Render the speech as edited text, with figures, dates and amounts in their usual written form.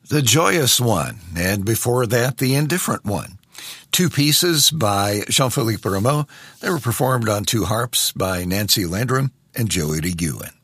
The Joyous One, and before that, The Indifferent One. Two pieces by Jean-Philippe Rameau. They were performed on two harps by Nancy Landrum and Joey DeGuin.